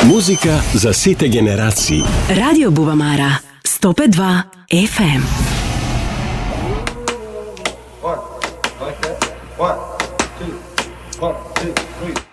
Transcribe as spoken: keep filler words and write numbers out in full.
Музика за сите генерации. Радио Бубамара, сто пет и два еф ем. One, like that. One, two, one, two, three.